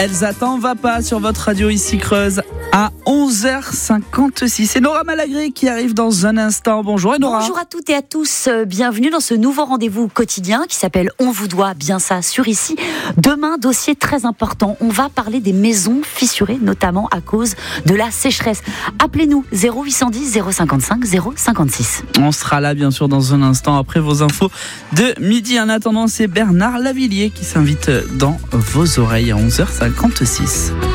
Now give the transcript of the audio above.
Elsa t'en va pas sur votre radio ici Creuse à 11h56. C'est Nora Malagré qui arrive dans un instant. Bonjour Nora. Bonjour à toutes et à tous. Bienvenue dans ce nouveau rendez-vous quotidien qui s'appelle On vous doit bien ça sur ici. Demain, dossier très important. On va parler des maisons fissurées, notamment à cause de la sécheresse. Appelez-nous 0810 055 056. On sera là bien sûr dans un instant après vos infos de midi. En attendant, c'est Bernard Lavillier qui s'invite dans vos oreilles à 11h56.